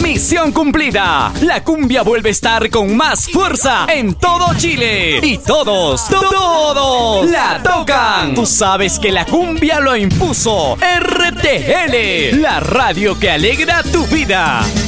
Misión cumplida. La cumbia vuelve a estar con más fuerza en todo Chile. Y todos la tocan. Tú sabes que la cumbia lo impuso RTL, la radio que alegra tu vida.